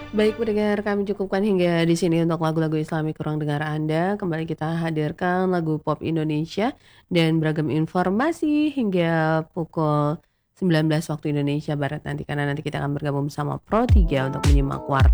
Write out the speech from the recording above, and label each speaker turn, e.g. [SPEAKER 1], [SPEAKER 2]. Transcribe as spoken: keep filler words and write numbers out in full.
[SPEAKER 1] Baik pendengar, kami cukupkan hingga di sini untuk lagu-lagu Islami kurang dengar Anda. Kembali kita hadirkan lagu pop Indonesia dan beragam informasi hingga pukul sembilan belas waktu Indonesia Barat nanti, karena nanti kita akan bergabung bersama Pro tiga untuk menyimak war